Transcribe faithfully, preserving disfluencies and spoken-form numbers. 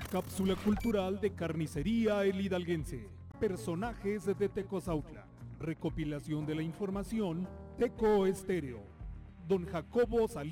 Cápsula cultural de Carnicería El Hidalguense. Personajes de Tecozautla. Recopilación de la información Teco Estéreo. Don Jacobo Salinas.